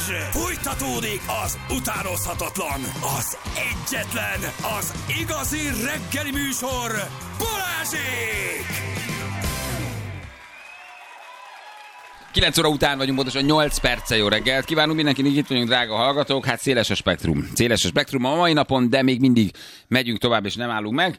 Fújtatódik az utánozhatatlan, az egyetlen, az igazi reggeli műsor, Balázsék! 9 óra után vagyunk, pontosan 8 perccel jó reggelt. Kívánunk mindenkinek, itt vagyunk, drága hallgatók. Hát széles a spektrum. Széles a spektrum a mai napon, de még mindig megyünk tovább, és nem állunk meg.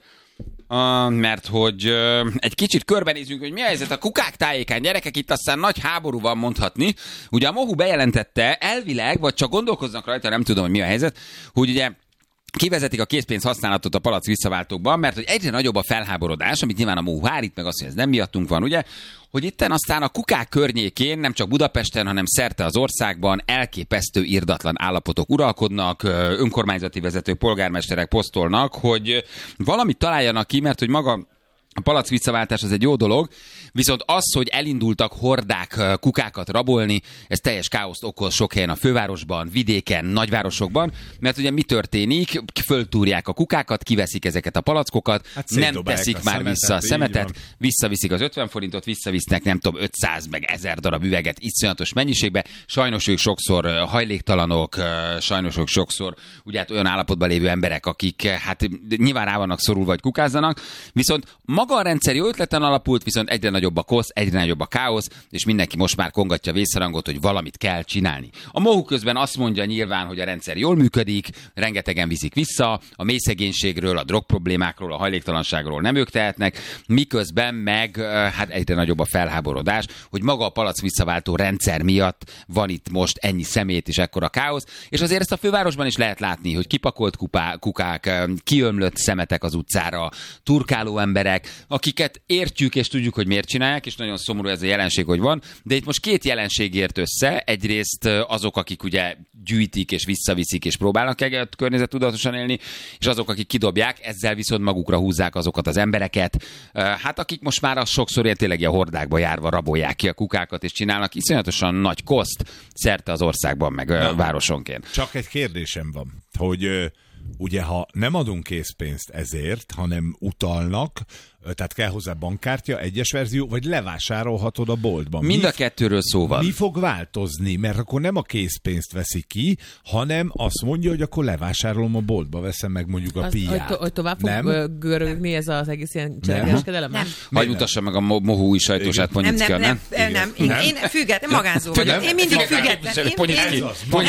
Mert hogy egy kicsit körbenézünk, hogy mi a helyzet a kukák tájékán. Gyerekek, itt aztán nagy háború van mondhatni. Ugye a Mohu bejelentette elvileg, vagy csak gondolkoznak rajta, nem tudom, hogy mi a helyzet, hogy ugye kivezetik a készpénz használatot a palack visszaváltókban, mert hogy egyre nagyobb a felháborodás, amit nyilván a Mohu hárít, meg azt, hogy ez nem miattunk van, ugye, hogy itten aztán a kukák környékén, nem csak Budapesten, hanem szerte az országban elképesztő irdatlan állapotok uralkodnak, önkormányzati vezetők, polgármesterek posztolnak, hogy valamit találjanak ki, mert hogy maga a palack visszaváltás az egy jó dolog, viszont az, hogy elindultak hordák kukákat rabolni, ez teljes káoszt okoz sok helyen a fővárosban, vidéken, nagyvárosokban, mert ugye mi történik? Föltúrják a kukákat, kiveszik ezeket a palackokat, hát nem teszik már vissza a szemetet, visszaviszik az 50 forintot, visszavisznek nem tudom 500 meg 1000 darab üveget iszonyatos mennyiségbe. Sajnos ők sokszor hajléktalanok, sajnos ők sokszor ugye hát olyan állapotban lévő emberek, akik hát nyilván rá vannak szorulva, vagy kukázzanak, viszont maga a rendszer jó ötleten alapult, viszont egyre nagyobb a kosz, egyre nagyobb a káosz, és mindenki most már kongatja a vészharangot, hogy valamit kell csinálni. A Mohu közben azt mondja nyilván, hogy a rendszer jól működik, rengetegen viszik vissza, a mélyszegénységről, a drogproblémákról, a hajléktalanságról nem ők tehetnek, miközben meg hát egyre nagyobb a felháborodás, hogy maga a palack visszaváltó rendszer miatt van itt most ennyi szemét és ekkora káosz, és azért ezt a fővárosban is lehet látni, hogy kipakolt kukák, kiömlött szemetek az utcára, turkáló emberek, akiket értjük és tudjuk, hogy miért csinálják, és nagyon szomorú ez a jelenség, hogy van, de itt most két jelenség ért össze, egyrészt azok, akik ugye gyűjtik és visszaviszik és próbálnak környezettudatosan élni, és azok, akik kidobják, ezzel viszont magukra húzzák azokat az embereket, hát akik most már az sokszor tényleg a hordákba járva rabolják ki a kukákat, és csinálnak iszonyatosan nagy koszt szerte az országban, meg városonként. Csak egy kérdésem van, hogy ugye ha nem adunk készpénzt ezért, hanem utalnak, tehát kell hozzá bankkártya, egyes verzió, vagy levásárolhatod a boltban. Mind a kettőről szó van. Mi fog változni? Mert akkor nem a készpénzt veszi ki, hanem azt mondja, hogy akkor levásárolom a boltba, veszem meg mondjuk a piát. Hogy tovább fog görögni ez az egész ilyen cselekeskedelem? Nem. Hagyj mutassa meg a Mohú új sajtósát, Ponyicki, nem? Nem. Én független, magánzó vagyok. Én mindig független. Ponyicki.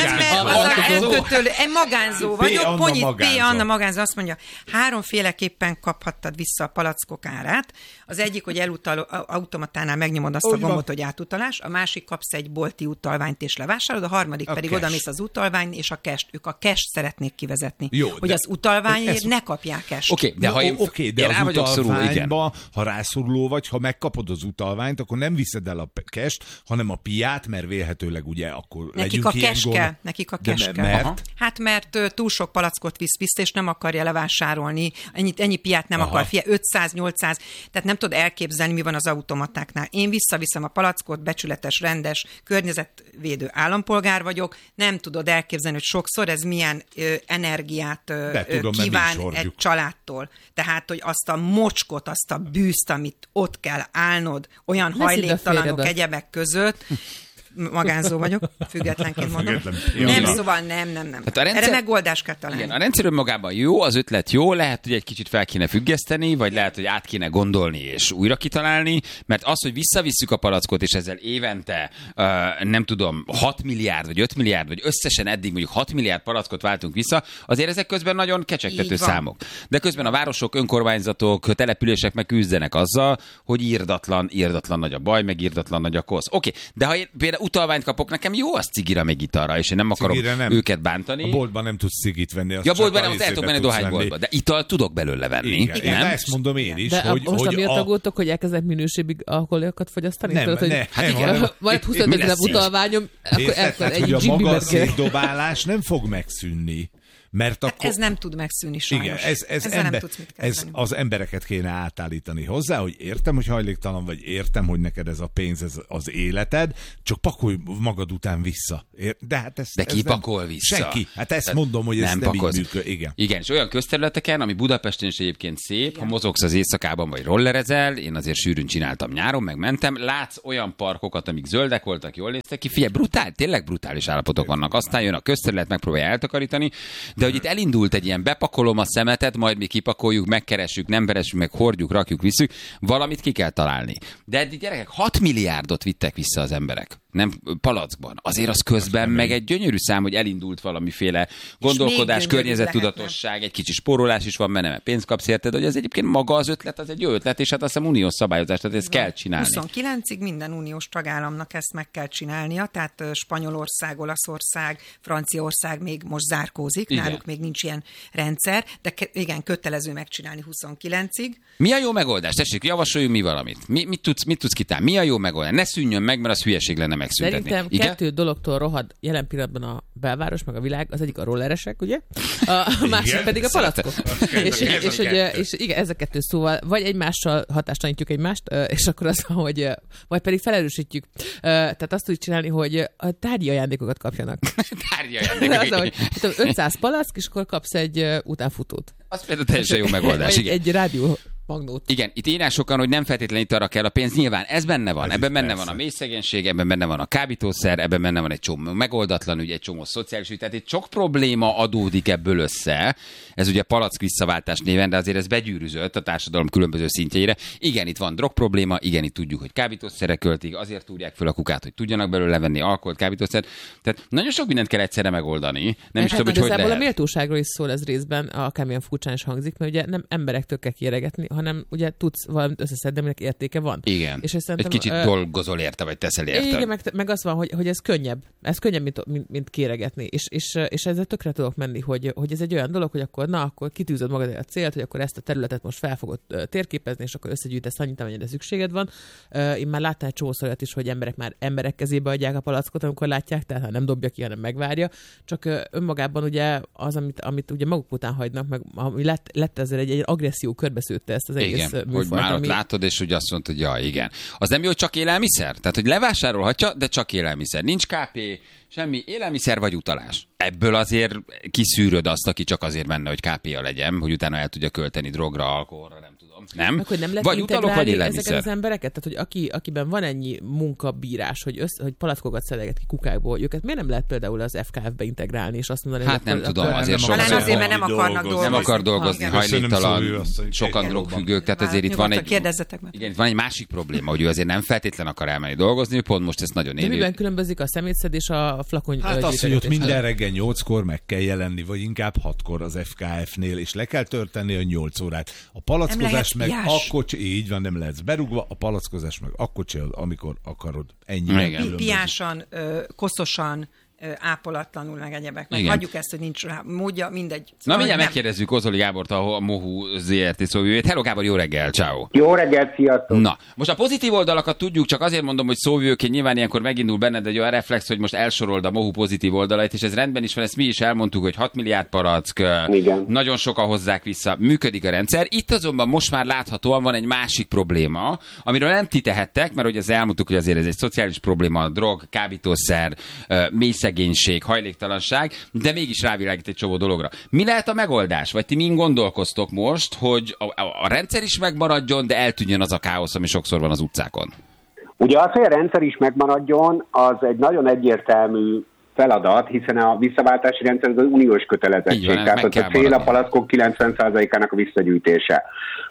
Én magánzó vagyok. P. Anna magánzó azt mondja, háromféleképpen kaphattad vissza a palackok árát. Az egyik, hogy automatánál megnyomod azt a gombot, hogy átutalás, a másik kapsz egy bolti utalványt és levásárolod, a harmadik pedig odamész az utalvány és a cash. Ők a cash szeretnék kivezetni. Jó, hogy az utalványért ne kapják cash. Oké, de ha én rá vagyok szorulva, ha rászoruló vagy, ha megkapod az utalványt, akkor nem viszed el a cash, hanem a piát, mert vélhetőleg ugye akkor nekik a cash kell. Nekik a cash kell. Mert? Hát mert túl sok palackot visz vissza, és nem akarja levásárolni. Ennyi piát nem akar. 500-800, tehát nem tudod elképzelni, mi van az automatáknál. Én visszaviszem a palackot, becsületes, rendes, környezetvédő állampolgár vagyok, nem tudod elképzelni, hogy sokszor ez milyen energiát kíván egy családtól. Tehát, hogy azt a mocskot, azt a bűzt, amit ott kell állnod, olyan hajléktalanok egyebek között, magánzó vagyok, függetlenként mondom. Nem, szóval nem. Hát erre megoldást kell találni. Igen, a rendszer önmagában jó, az ötlet jó, lehet, hogy egy kicsit fel kéne függeszteni, vagy lehet, hogy át kéne gondolni és újra kitalálni, mert az, hogy visszavisszük a palackot, és ezzel évente, nem tudom, 6 milliárd, vagy 5 milliárd, vagy összesen eddig mondjuk 6 milliárd palackot váltunk vissza, azért ezek közben nagyon kecsegtető számok. De közben a városok, önkormányzatok, települések meg küzdenek azzal, hogy irdatlan nagy a baj, meg irdatlan nagy a kosz. Oké, de ha én például utalványt kapok, nekem jó az cigira meg gitarra, és én nem akarom őket bántani. A boltban nem tudsz cigit venni. Ja, boltban nem, el tudok menni dohányboltba, de ital tudok belőle venni. Igen, ezt mondom én is. De hogy, most amiatt aggódtok, hogy elkezdek minőségi alkoholiakat fogyasztani? Nem. Majd 25 000 utalványom, akkor hogy a magaszékdobálás nem fog megszűnni. Mert akkor... Ez nem tud megszűnni sajnos. Igen, nem tudsz mit kezdeni. ez az embereket kéne átállítani hozzá, hogy értem, hogy hajléktalan vagy, értem, hogy neked ez a pénz, ez az életed, csak pakolj magad után vissza. De hát ez ki ez pakol nem, vissza? Senki. Hát ezt mondom, hogy ez nem így működik. Igen. Igen, és olyan közterületeken, ami Budapesten is egyébként szép, igen. Ha mozogsz az éjszakában vagy rollerezel, én azért sűrűn csináltam nyáron, meg mentem, látsz olyan parkokat, amik zöldek voltak, jól néztek ki, figyelj, tényleg brutális állapotok vannak. Aztán jön a közterület, megpróbálja eltakarítani, de hogy itt elindult egy ilyen bepakolom a szemetet, majd mi kipakoljuk, megkeressük, nem veressük, meg hordjuk, rakjuk, visszük, valamit ki kell találni. De eddig gyerekek 6 milliárdot vittek vissza az emberek. Nem palackban. Azért az közben meg egy gyönyörű szám, hogy elindult valamiféle gondolkodás, környezettudatosság, egy kicsi spórolás is van benne, mert pénzt kapsz érted, hogy ez egyébként maga az ötlet, az egy jó ötlet, és hát azt hiszem uniós szabályozás, tehát ezt kell csinálni. 29-ig minden uniós tagállamnak ezt meg kell csinálnia, tehát Spanyolország, Olaszország, Franciaország még most zárkózik, igen. Náluk még nincs ilyen rendszer, de igen, kötelező megcsinálni 29-ig. Mi a jó megoldás? Tessék, javasoljunk mi valamit. Mit tudsz kitálni? Mi a jó megoldás? Ne szűnjön meg, mert az hülyeség lenne megszüntetni. Szerintem kettő dologtól rohad jelen pillanatban a belváros, meg a világ. Az egyik a rolleresek, ugye? A másik pedig a palackok. És igen, ez a kettő, szóval vagy egymással hatástalanítjuk egymást, és akkor az, hogy vagy pedig felerősítjük. Tehát azt tudjuk csinálni, hogy a tárgyi ajándékokat kapjanak. Tárgyi ajándékokat. Az, hogy 500 palack, és akkor kapsz egy utánfutót. Az például teljesen jó megoldás. Egy rádió magnót. Igen, itt írás sokan, hogy nem feltétlenül itt arra kell a pénz. Nyilván ez benne van. Ebben benne van a mélyszegénység, ebben benne van a kábítószer, ebben benne van egy csomó megoldatlan ügy, egy csomó szociális ügy. Tehát itt sok probléma adódik ebből össze. Ez ugye palack visszaváltás néven, de azért ez begyűrűzött a társadalom különböző szintjeire. Igen, itt van drog probléma, igen, itt tudjuk, hogy kábítószerre költik, azért tudják föl a kukát, hogy tudjanak belőle venni alkoholt, kábítószert. Tehát nagyon sok mindent kell egyszerre megoldani. Nem is tudom, hogy lehet. A méltóságról is szól ez részben, akármilyen furcsán is hangzik, mert ugye nem emberektől kell kéregetni, hanem ugye tudsz valamit összeszedni, aminek értéke van. Igen. És egy kicsit dolgozol érte, vagy teszel érte. Igen, meg az van, hogy ez könnyebb. Ez könnyebb, mint kéregetni. És ezzel tökre tudok menni, hogy ez egy olyan dolog, hogy akkor kitűzöd magad a célt, hogy akkor ezt a területet most fel fogod térképezni, és akkor összegyűjtesz annyit, amennyire szükséged van. Én már láttam egy csomószor olyat is, hogy emberek már emberek kezébe adják a palackot, amikor látják, tehát nem dobja ki, hanem megvárja. Csak önmagában ugye az, amit ugye maguk után hagynak, meg ami lett ezzel egy agresszió körbeszőtte ezt az egész műfajt. Hogy már ott látod, és hogy azt mondod, hogy ja, igen. Az nem jó, hogy csak élelmiszer? Tehát, hogy levásárolhatja, de csak élelmiszer. Nincs KP, semmi élelmiszer vagy utalás. Ebből azért kiszűröd azt, aki csak azért menne, hogy KP-ja legyen, hogy utána el tudja költeni drogra, alkoholra, nem tudom. Nem? Meg, hogy nem lehet vagy utalok, vagy élelmiszer. Ezeket az embereket, tehát hogy akiben van ennyi munkabírás, hogy palackokat szedeget ki kukákból, őket miért nem lehet például az FKF-be integrálni, és azt mondani, hát nem tudom, azért sokan azért, mert nem akarnak dolgozni. Nem akar dolgozni, hajléktalan, sokan drogfüggők, tehát ezért itt van egy... Igen, itt van egy másik probléma, hogy ő azért nem feltétlenül akar elmenni dolgozni, pont most ezt nagyon éli. De miben különbözik a szemétszedés a flakon? Hát azt, hogy ott minden reggel 8-kor meg kell jelenni, vagy inkább 6-kor az FKF-nél, és le kell tölteni a 8 órát. A palackozás meg akkor, így van, nem lehetsz berúgva, a palackozás meg akkor csinálod, amikor akarod. Ennyi. Piásan, koszosan, ápolatlanul, meg egyebek. Meg hagyjuk ezt, hogy nincs rá módja, mindegy. Na mindjárt megkérdezzük Ozoli Gábort, a Mohu ZRT szóvivőjét. Hello Gábor, jó reggel, ciao. Jó reggel, sziasztok. Na, most a pozitív oldalakat tudjuk, csak azért mondom, hogy szóvivőként nyilván ilyenkor megindul benned egy olyan reflex, hogy most elsorold a Mohu pozitív oldalait, és ez rendben is van, ezt mi is elmondtuk, hogy 6 milliárd palack, nagyon sokan hozzák vissza, működik a rendszer. Itt azonban most már láthatóan van egy másik probléma, amiről nem ti tehettek, mert ugye elmondtuk, hogy azért ez egy szociális probléma, drog, kábítószer, szegénység, hajléktalanság, de mégis rávilágít egy csomó dologra. Mi lehet a megoldás? Vagy ti mind gondolkoztok most, hogy a rendszer is megmaradjon, de eltűnjön az a káosz, ami sokszor van az utcákon? Ugye az, hogy a rendszer is megmaradjon, az egy nagyon egyértelmű feladat, hiszen a visszaváltási rendszer az uniós kötelezettség. Tehát a cél a palackok 90%-ának a visszagyűjtése.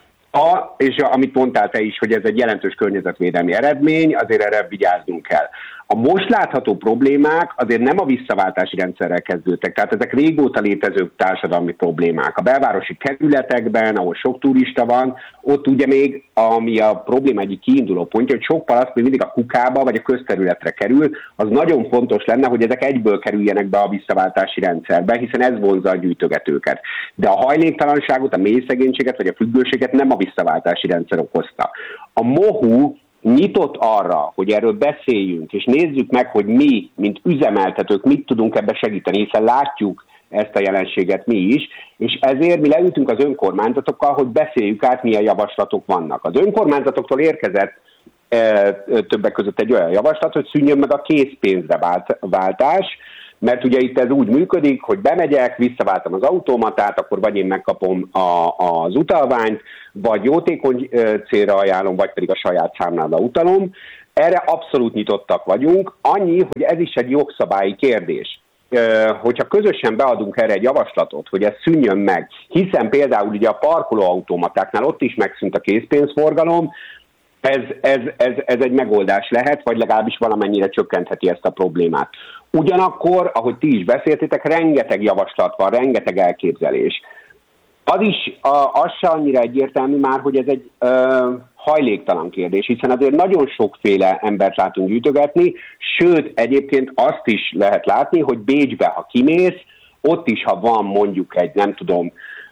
És amit mondtál te is, hogy ez egy jelentős környezetvédelmi eredmény, azért erre vigyáznunk kell. A most látható problémák azért nem a visszaváltási rendszerrel kezdődtek, tehát ezek régóta létező társadalmi problémák. A belvárosi kerületekben, ahol sok turista van, ott ugye még, ami a probléma egyik kiinduló pontja, hogy sok palack még mindig a kukába vagy a közterületre kerül, az nagyon fontos lenne, hogy ezek egyből kerüljenek be a visszaváltási rendszerbe, hiszen ez vonzza a gyűjtögetőket. De a hajléktalanságot, a mélyszegénységet vagy a függőséget nem a visszaváltási rendszer okozta. A Mohu nyitott arra, hogy erről beszéljünk, és nézzük meg, hogy mi, mint üzemeltetők, mit tudunk ebbe segíteni, hiszen látjuk ezt a jelenséget mi is, és ezért mi leültünk az önkormányzatokkal, hogy beszéljük át, milyen javaslatok vannak. Az önkormányzatoktól érkezett többek között egy olyan javaslat, hogy szűnjön meg a készpénzre váltás, mert ugye itt ez úgy működik, hogy bemegyek, visszaváltam az automatát, akkor vagy én megkapom az utalványt, vagy jótékony célra ajánlom, vagy pedig a saját számlámra utalom. Erre abszolút nyitottak vagyunk, annyi, hogy ez is egy jogszabályi kérdés. Hogyha közösen beadunk erre egy javaslatot, hogy ez szűnjön meg, hiszen például ugye a parkolóautomatáknál ott is megszűnt a készpénzforgalom, ez egy megoldás lehet, vagy legalábbis valamennyire csökkentheti ezt a problémát. Ugyanakkor, ahogy ti is beszéltétek, rengeteg javaslat van, rengeteg elképzelés. Az se annyira egyértelmű már, hogy ez egy hajléktalan kérdés, hiszen azért nagyon sokféle embert látunk gyűjtögetni, sőt, egyébként azt is lehet látni, hogy Bécsbe, ha kimész, ott is, ha van mondjuk egy, nem tudom,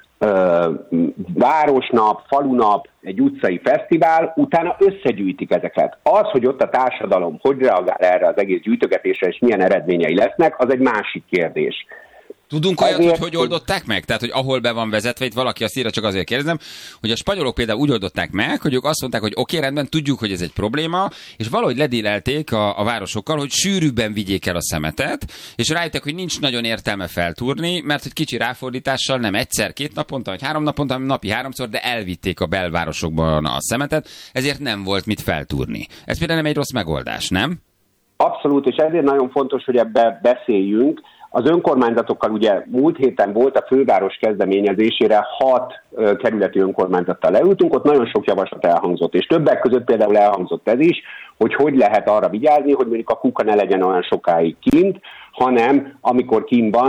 városnap, falunap, egy utcai fesztivál, utána összegyűjtik ezeket. Az, hogy ott a társadalom hogy reagál erre az egész gyűjtögetésre, és milyen eredményei lesznek, az egy másik kérdés. Tudunk olyat, hogy oldották meg? Tehát, hogy ahol be van vezetve, itt valaki azt írja, csak azért kérdezem, hogy a spanyolok például úgy oldották meg, hogy ők azt mondták, hogy oké, rendben, tudjuk, hogy ez egy probléma, és valahogy ledílelték a városokkal, hogy sűrűbben vigyék el a szemetet, és rájöttek, hogy nincs nagyon értelme feltúrni, mert hogy kicsi ráfordítással nem egyszer, 2 naponta, vagy 3 naponta, hanem napi 3-szor, de elvitték a belvárosokban a szemetet, ezért nem volt mit feltúrni. Ez például nem egy rossz megoldás, nem? Abszolút, és ezért nagyon fontos, hogy ebbe beszéljünk. Az önkormányzatokkal ugye múlt héten volt a főváros kezdeményezésére 6 kerületi önkormányzattal leültünk, ott nagyon sok javaslat elhangzott, és többek között például elhangzott ez is, hogy lehet arra vigyázni, hogy mondjuk a kuka ne legyen olyan sokáig kint, hanem amikor kint van,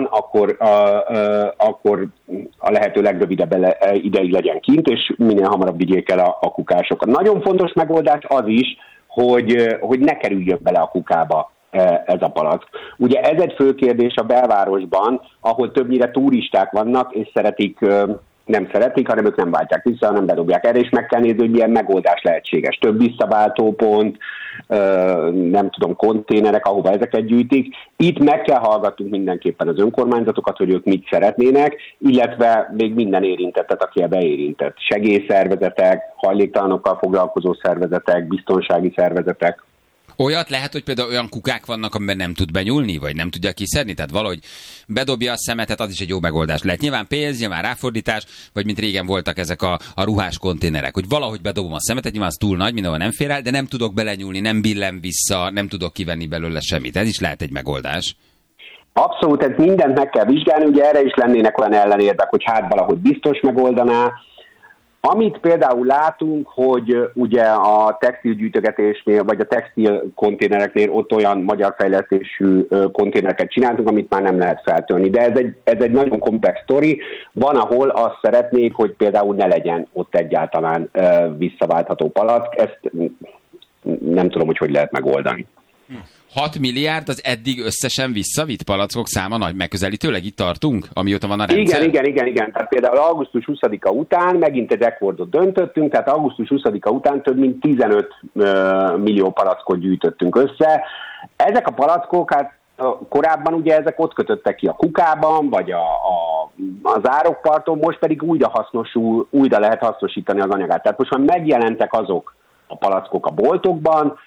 akkor a lehető legrövidebb ideig legyen kint, és minél hamarabb vigyék el a kukásokat. Nagyon fontos megoldás az is, hogy ne kerüljön bele a kukába ez a palack. Ugye ez egy fő kérdés a belvárosban, ahol többnyire turisták vannak, és nem szeretik, hanem ők nem váltják vissza, hanem bedobják. Erre is meg kell nézni, hogy milyen megoldás lehetséges. Több visszaváltópont, nem tudom, konténerek, ahova ezeket gyűjtik. Itt meg kell hallgatnunk mindenképpen az önkormányzatokat, hogy ők mit szeretnének, illetve még minden érintettet, aki ebbe érintett. Segélyszervezetek, hajléktalanokkal foglalkozó szervezetek, biztonsági szervezetek. Olyat lehet, hogy például olyan kukák vannak, amiben nem tud benyúlni, vagy nem tudja kiszedni, tehát valahogy bedobja a szemetet, az is egy jó megoldás lehet. Nyilván pénz, nyilván ráfordítás, vagy mint régen voltak ezek a ruhás konténerek, hogy valahogy bedobom a szemetet, nyilván az túl nagy, mindenhol nem fér el, de nem tudok belenyúlni, nem billen vissza, nem tudok kivenni belőle semmit. Ez is lehet egy megoldás. Abszolút, ez mindent meg kell vizsgálni, ugye erre is lennének olyan ellenérvek, hogy hát valahogy biztos megoldaná. Amit például látunk, hogy ugye a textilgyűjtögetésnél, vagy a textil konténereknél ott olyan magyar fejlesztésű konténereket csináltunk, amit már nem lehet feltörni. De ez egy nagyon komplex sztori. Van, ahol azt szeretnék, hogy például ne legyen ott egyáltalán visszaváltható palack. Ezt nem tudom, hogy lehet megoldani. 6 milliárd az eddig összesen visszavitt palackok száma nagy megközelítőleg itt tartunk, amióta van a rendszer? Igen. Tehát például augusztus 20-a után megint egy rekordot döntöttünk, tehát augusztus 20-a után több mint 15 millió palackot gyűjtöttünk össze. Ezek a palackok, hát korábban ugye ezek ott kötöttek ki a kukában, vagy az árokparton, most pedig újra lehet hasznosítani az anyagát. Tehát most már megjelentek azok a palackok a boltokban,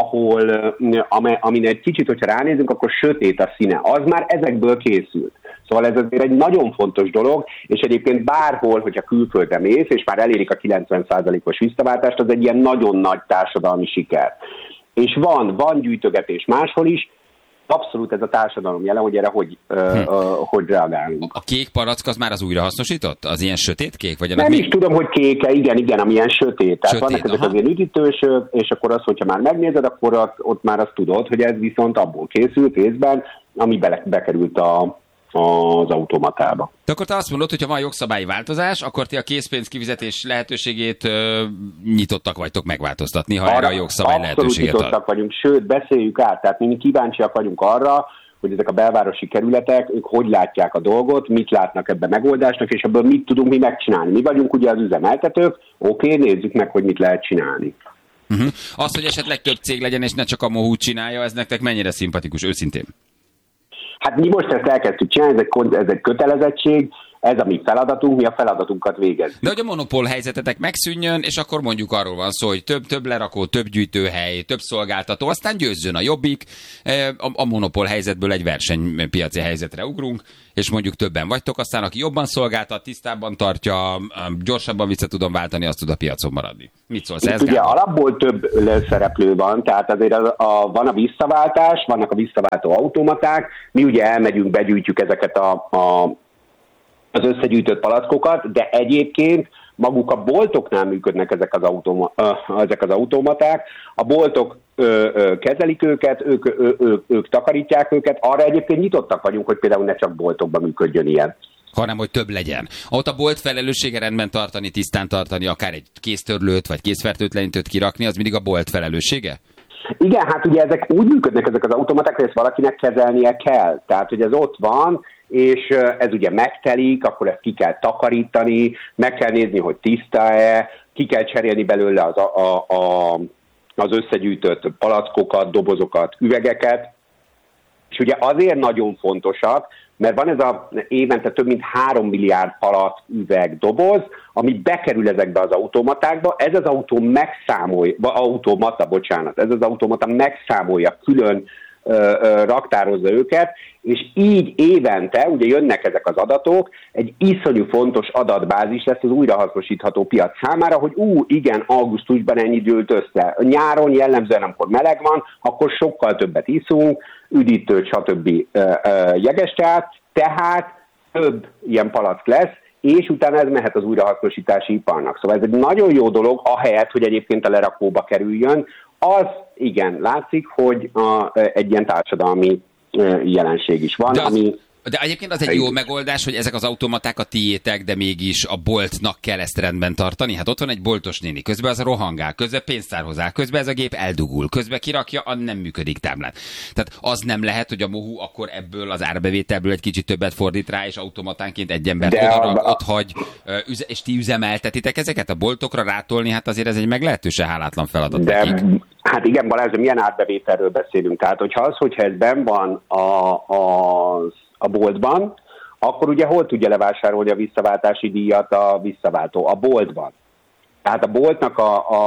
amin egy kicsit, hogyha ránézünk, akkor sötét a színe. Az már ezekből készült. Szóval ez azért egy nagyon fontos dolog, és egyébként bárhol, hogyha külföldre mész, és már elérik a 90%-os visszaváltást, az egy ilyen nagyon nagy társadalmi siker. És van gyűjtögetés máshol is, abszolút ez a társadalom jelen, hogy erre hogy reagálunk. A kék palack az már az újrahasznosított? Az ilyen sötét kék? Vagy nem is tudom, hogy kéke, igen, amilyen sötét. Tehát vannak ezek az ilyen üdítősök, és akkor az, hogyha már megnézed, akkor ott már azt tudod, hogy ez viszont abból készült részben, ami bekerült az automatába. De akkor te azt mondod, hogy ha van jogszabályi változás, akkor ti a készpénz kifizetés lehetőségét nyitottak vagytok megváltoztatni, ha erre a jogszabály lehetőséget ad. Abszolút nyitottak vagyunk, sőt, beszéljük át, tehát mi kíváncsiak vagyunk arra, hogy ezek a belvárosi kerületek, ők hogy látják a dolgot, mit látnak ebben megoldásnak, és ebből mit tudunk mi megcsinálni. Mi vagyunk ugye az üzemeltetők, oké, nézzük meg, hogy mit lehet csinálni. Az, hogy esetleg több cég legyen, és ne csak a Mohút csinálja, ez nektek mennyire szimpatikus, őszintén? Hát mi most ezt elkezdtük csinálni, ez egy kötelezettség, ez a mi feladatunk, mi a feladatunkat végezzük. De hogy a monopól helyzetetek megszűnjön, és akkor mondjuk arról van szó, hogy több lerakó, több gyűjtőhely, több szolgáltató, aztán győzzön a Jobbik, a monopól helyzetből egy versenypiaci helyzetre ugrunk, és mondjuk többen vagytok, aztán aki jobban szolgáltat, tisztábban tartja, gyorsabban vissza tudom váltani, azt tud a piacon maradni. Mit szólsz ez? Ugye alapból több szereplő van, tehát azért van a visszaváltás, vannak a visszaváltó automaták, mi ugye elmegyünk, begyűjtjük ezeket az összegyűjtött palackokat, de egyébként maguk a boltoknál működnek ezek az automaták, a boltok kezelik őket, ők takarítják őket, arra egyébként nyitottak vagyunk, hogy például ne csak boltokban működjön ilyen. Hanem, hogy több legyen. Ott a bolt felelőssége rendben tartani, tisztán tartani, akár egy kéztörlőt vagy kézfertőtlenítőt kirakni, az mindig a bolt felelőssége? Igen, hát ugye ezek úgy működnek ezek az automaták, hogy ezt valakinek kezelnie kell. Tehát, hogy ez ott van, és ez ugye megtelik, akkor ezt ki kell takarítani, meg kell nézni, hogy tiszta-e, ki kell cserélni belőle az összegyűjtött palackokat, dobozokat, üvegeket. És ugye azért nagyon fontosak, mert van ez évente több mint 3 milliárd palack, üveg, doboz, ami bekerül ezekbe az automatákba, ez az automata megszámolja, külön raktározza őket, és így évente, ugye jönnek ezek az adatok, egy iszonyú fontos adatbázis lesz az újrahasznosítható piac számára, hogy igen, augusztusban ennyi gyűlt össze. Nyáron jellemzően, amikor meleg van, akkor sokkal többet iszunk, üdítőt, stb. Jegesteát, tehát több ilyen palack lesz, és utána ez mehet az újrahasznosítási iparnak. Szóval ez egy nagyon jó dolog, ahelyett, hogy egyébként a lerakóba kerüljön. Az igen, látszik, hogy egy ilyen társadalmi jelenség is van, De egyébként az egy jó megoldás, hogy ezek az automaták a tiétek, de mégis a boltnak kell ezt rendben tartani. Hát ott van egy boltos néni, közben az rohangál, közben pénztárhoz áll, közben ez a gép eldugul, közben kirakja, nem működik táblán. Tehát az nem lehet, hogy a Mohu akkor ebből az árbevételből egy kicsit többet fordít rá, és automatánként egy embert ott hagy, és ti üzemeltetitek ezeket a boltokra rátolni, hát azért ez egy meglehetősen hálátlan feladat. De hát igen, Balázs, milyen árbevételről beszélünk? Tehát, hogyha ez benn van a boltban, akkor ugye hol tudja levásárolni a visszaváltási díjat a visszaváltó? A boltban. Tehát a boltnak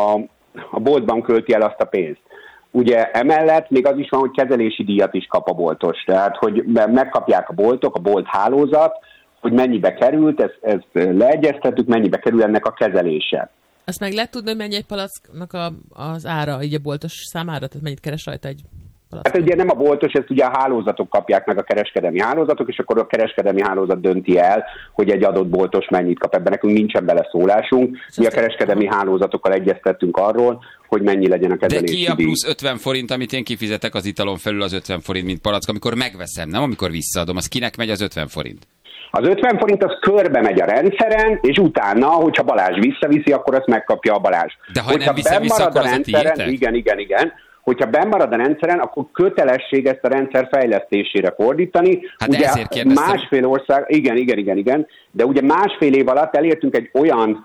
a boltban költi el azt a pénzt. Ugye emellett még az is van, hogy kezelési díjat is kap a boltos. Tehát, hogy megkapják a boltok, a bolt hálózat, hogy mennyibe került, ezt leegyeztetjük, mennyibe kerül ennek a kezelése. Azt meg lehet tudni, hogy mennyi egy palacknak az ára, így a boltos számára? Tehát mennyit keres rajta egy palack? Hát ugye nem a boltos, ezt ugye a hálózatok kapják meg, a kereskedelmi hálózatok, és akkor a kereskedelmi hálózat dönti el, hogy egy adott boltos mennyit kap. Ebben nekünk nincsen beleszólásunk. Mi a kereskedelmi hálózatokkal egyeztettünk arról, hogy mennyi legyen a kezelési díj. De ki a plusz 50 forint, amit én kifizetek az italon felül az 50 forint, mint palack, amikor megveszem, nem amikor visszaadom, az kinek megy az 50 forint? Az 50 forint az körbe megy a rendszeren, és utána, hogyha Balázs visszaviszi, akkor azt megkapja a Balázs. De ha nem viszem vissza, akkor az a tiétek? Igen. Hogyha bennmarad a rendszeren, akkor kötelesség ezt a rendszer fejlesztésére fordítani. Hát ugye ezért kérdeztem. Másfél ország, igen, de ugye másfél év alatt elértünk egy olyan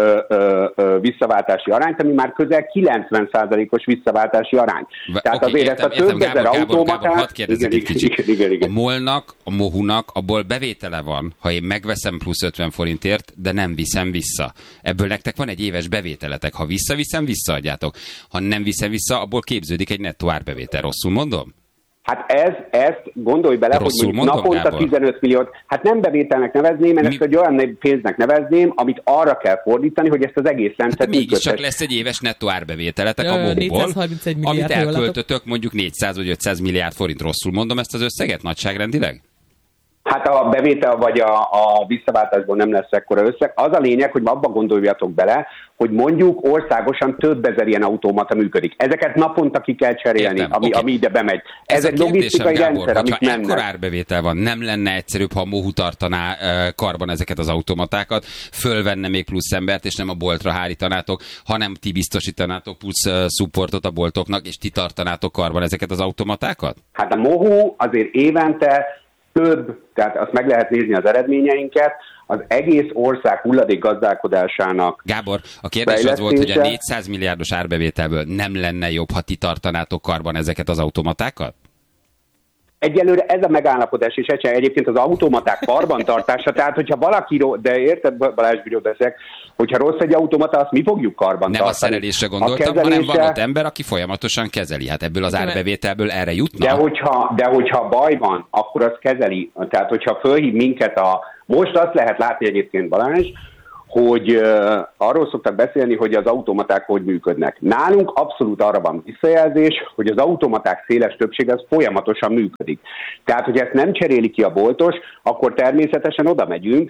visszaváltási arányt, ami már közel 90%-os visszaváltási arány. Tehát azért ezt a több ezer automatát... Hadd kérdezzek egy kicsit. Igen. A MOL-nak, a Mohu-nak abból bevétele van, ha én megveszem plusz 50 forintért, de nem viszem vissza. Ebből nektek van egy éves bevételetek. Ha visszaviszem, visszaadjátok. Ha nem viszem vissza, abból képződik egy nettó árbevétel. Rosszul mondom? Hát ezt gondolj bele, rosszul hogy mondom, naponta Gábor? 15 milliót, hát nem bevételnek nevezném, én ezt egy olyan pénznek nevezném, amit arra kell fordítani, hogy ezt az egész rendszert mégiscsak lesz egy éves nettó árbevételetek a Mohu-ból, amit elköltötök mondjuk 400 vagy 500 milliárd forint. Rosszul mondom ezt az összeget nagyságrendileg? Hát a bevétel vagy a visszaváltásból nem lesz ekkora összeg. Az a lényeg, hogy abba gondoljatok bele, hogy mondjuk országosan több ezer ilyen automata működik. Ezeket naponta ki kell cserélni, ami ide bemegy. Ez egy logisztikai rendszer, amit nem. Ekkor árbevétel van, nem lenne egyszerűbb, ha a Mohu tartaná karban ezeket az automatákat, fölvenne még plusz embert, és nem a boltra hárítanátok, hanem ti biztosítanátok plusz supportot a boltoknak, és ti tartanátok karban ezeket az automatákat? Hát a Mohu azért évente több, tehát azt meg lehet nézni az eredményeinket, az egész ország hulladékgazdálkodásának. Gábor, a kérdés az volt, hogy a 400 milliárdos árbevételből nem lenne jobb, ha ti tartanátok karban ezeket az automatákat? Egyelőre ez a megállapodás, és egyébként az automaták karbantartása, tehát hogyha valakiről, de érted, Balázs, miről beszélek, hogyha rossz egy automata, azt mi fogjuk karbantartani. Nem a szerelésre gondoltam, hanem van ott ember, aki folyamatosan kezeli. Hát ebből az árbevételből erre jutna? De hogyha baj van, akkor az kezeli. Tehát, hogyha fölhív minket most azt lehet látni egyébként, Balázs, hogy arról szoktak beszélni, hogy az automaták hogy működnek. Nálunk abszolút arra van visszajelzés, hogy az automaták széles többsége az folyamatosan működik. Tehát, hogy ezt nem cseréli ki a boltos, akkor természetesen oda megyünk,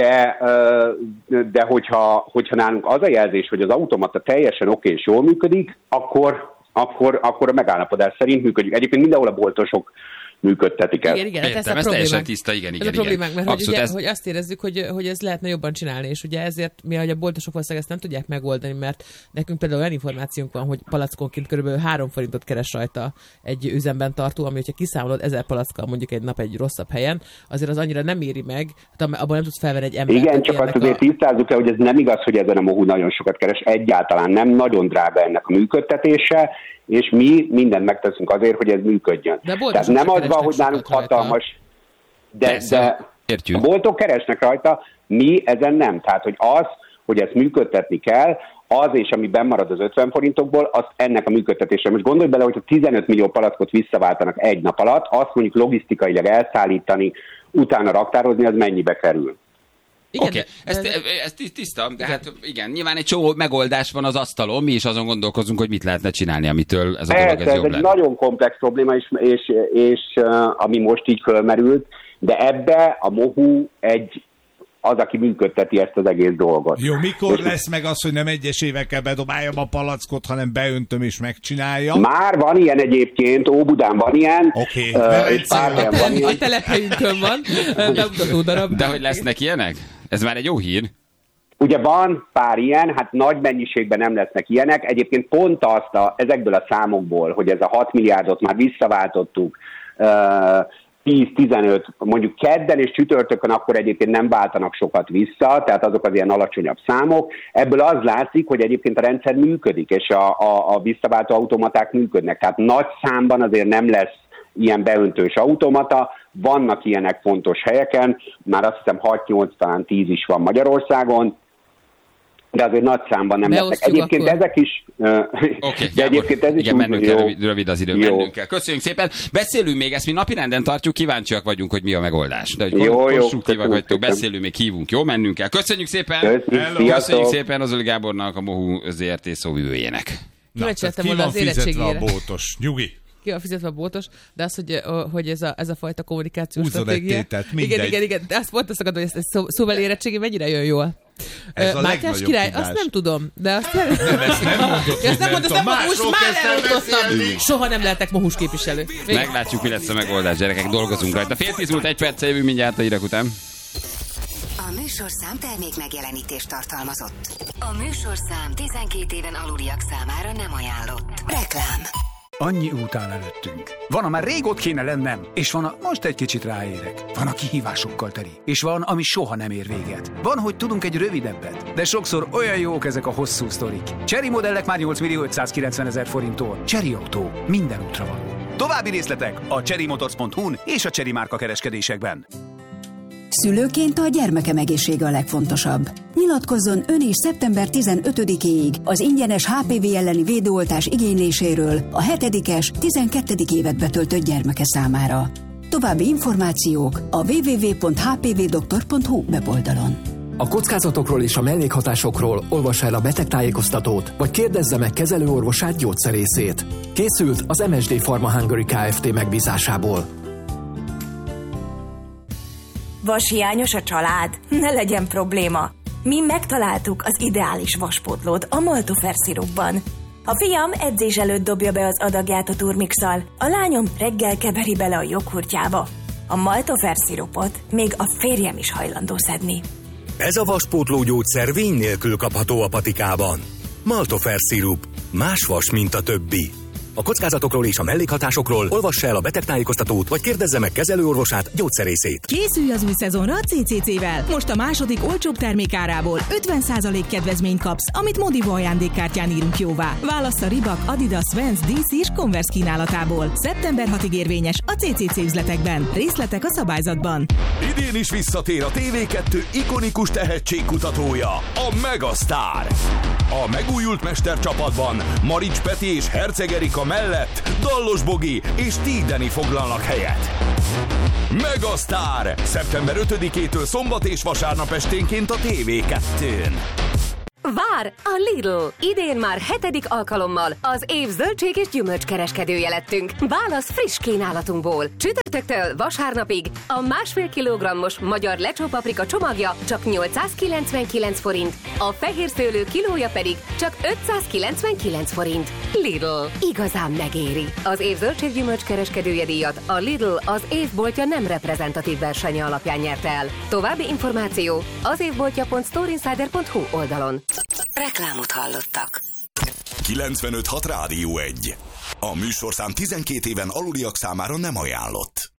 de hogyha nálunk az a jelzés, hogy az automata teljesen oké és jól működik, akkor a megállapodás szerint működik. Egyébként mindenhol a boltosok működtetik ezt. Igen, értem, ez teljesen tiszta, igen. Ez a problémánk, mert hogy azt érezzük, hogy ez lehetne jobban csinálni, és ugye ezért mi, hogy a boltosok valószínűleg ezt nem tudják megoldani, mert nekünk például olyan információnk van, hogy palackonként körülbelül 3 forintot keres rajta egy üzemben tartó, ami, hogyha kiszámolod 1000 palackkal mondjuk egy nap egy rosszabb helyen, azért az annyira nem éri meg, abban nem tudsz felvenni egy embert. Igen, csak azt azért tisztázzuk el, hogy ez nem igaz, hogy ezen a Mohu nagyon sokat keres, egyáltalán nem, nagyon drága ennek a működtetése, és mi mindent megteszünk azért, hogy ez működjön. Tehát nem az van, hogy nálunk hatalmas, de a boltok keresnek rajta, mi ezen nem. Tehát, hogy ezt működtetni kell, az és ami bennmarad az 50 forintokból, azt ennek a működtetésre. Most gondolj bele, hogyha 15 millió palackot visszaváltanak egy nap alatt, azt mondjuk logisztikailag elszállítani, utána raktározni, az mennyibe kerül. Oké, ez tiszta, de hát igen, nyilván egy csomó megoldás van az asztalon, mi is azon gondolkozunk, hogy mit lehetne csinálni, amitől ez a dolog ez jobb lenne. Ez egy nagyon komplex probléma, és ami most így fölmerült, de ebbe a Mohu az, aki működteti ezt az egész dolgot. Jó, mikor lesz meg az, hogy nem egyesévekkel bedobáljam a palackot, hanem beöntöm és megcsinálja? Már van ilyen egyébként, Óbudán van ilyen. Oké. A telephelyünkön van, bemutató darab. De hogy lesznek ilyenek? Ez már egy jó hír. Ugye van pár ilyen, hát nagy mennyiségben nem lesznek ilyenek. Egyébként pont ezekből a számokból, hogy ez a 6 milliárdot már visszaváltottuk, 10-15, mondjuk kedden és csütörtökön akkor egyébként nem váltanak sokat vissza, tehát azok az ilyen alacsonyabb számok. Ebből az látszik, hogy egyébként a rendszer működik, és a visszaváltó automaták működnek. Tehát nagy számban azért nem lesz ilyen beöntős automata, vannak ilyenek fontos helyeken, már azt hiszem 6-8, talán 10 is van Magyarországon, de azért nagy számban nem lesznek. Egyébként akkor ezek is... Oké, de egyébként ez is igen, mennünk kell, rövid az idő, mennünk kell. Köszönjük szépen. Beszélünk még, ezt mi napirenden tartjuk, kíváncsiak vagyunk, hogy mi a megoldás. De hogy konstruktívak vagytok, beszélünk, még hívunk, jó? Mennünk kell. Köszönjük szépen! Köszönjük szépen az Öli Gábornak, a Mohu ZRT szóvivőjének. Ki van fizetve a bótos? Nyugi! Ki van fizetve a bótos, de az, hogy ez a fajta kommunikációs stratégia. Igen, de azt pont azt akarod, hogy ez szóval érettségi mennyire jön jól. Mátyás király, azt nem tudom, de azt nem mondom, most már elosztottam. Soha nem lehetek Mohus képviselő. Meglátjuk, mi lesz a megoldás, gyerekek, dolgozunk rajta. 9:10 múlt 1 perccel jövünk mindjárt a hírek után. A műsorszám termék megjelenítést tartalmazott. A műsorszám 12 éven aluliak számára nem ajánlott. Reklám. Annyi után előttünk. Van, amár rég ott kéne lennem, és van, most egy kicsit ráérek. Van, a kihívásokkal teli, és van, ami soha nem ér véget. Van, hogy tudunk egy rövidebbet, de sokszor olyan jók ezek a hosszú sztorik. Chery modellek már 8.590.000 forinttól. Chery Autó. Minden útra való. További részletek a cherrymotors.hu-n és a Chery márka kereskedésekben. Szülőként a gyermekem egészsége a legfontosabb. Nyilatkozzon ön is szeptember 15-éig az ingyenes HPV elleni védőoltás igényléséről a 7-es, 12. évet betöltött gyermeke számára. További információk a www.hpvdoktor.hu weboldalon. A kockázatokról és a mellékhatásokról olvassa el a betegtájékoztatót, vagy kérdezze meg kezelőorvosát, gyógyszerészét. Készült az MSD Pharma Hungary Kft. Megbízásából. Vashiányos a család? Ne legyen probléma. Mi megtaláltuk az ideális vaspótlót a Maltofer szirupban. A fiam edzés előtt dobja be az adagját a turmixal, a lányom reggel keveri bele a joghurtjába. A Maltofer szirupot még a férjem is hajlandó szedni. Ez a vaspótló gyógyszer vény nélkül kapható a patikában. Maltofer szirup. Más vas, mint a többi. A kockázatokról és a mellékhatásokról olvass el a betegtájékoztatót, vagy kérdezze meg kezelőorvosát, gyógyszerészét. Készülj az új szezonra a CCC-vel. Most a második olcsóbb termékárából 50% kedvezményt kapsz, amit Modivo ajándékkártyán írunk jóvá. Válassz a Reebok, Adidas, Vans, DC és Converse kínálatából. Szeptember 6-ig érvényes a CCC üzletekben. Részletek a szabályzatban. Idén is visszatér a TV2 ikonikus tehetségkutatója, a Megasztár. A megújult mestercsapatban Marics Peti és Herceg Erika mellett Dallos Bogi és Tídeni foglalnak helyet. Megasztár! Szeptember 5-től szombat és vasárnap esténként a TV2-n. Vár a Lidl! Idén már 7. alkalommal az év zöldség és gyümölcskereskedője lettünk. Válasz friss kínálatunkból. Csütörtöktől vasárnapig a 1,5 kilogrammos magyar lecsópaprika csomagja csak 899 forint, a fehér szőlő kilója pedig csak 599 forint. Lidl. Igazán megéri. Az év zöldség gyümölcskereskedője díjat a Lidl az évboltja nem reprezentatív versenye alapján nyerte el. További információ az évboltja.storeinsider.hu oldalon. Reklámot hallottak. 95.6 Rádió 1. A műsorszám 12 éven aluliak számára nem ajánlott.